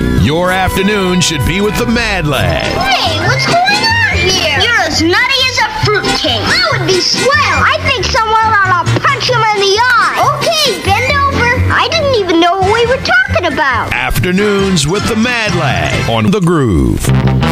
Your afternoon should be with the Mad Lad. Hey, what's going on here? You're as nutty as a fruitcake. That would be swell. I think someone ought to punch him in the eye. Okay, bend over. I didn't even know what we were talking about. Afternoons with the Mad Lad on The Groove.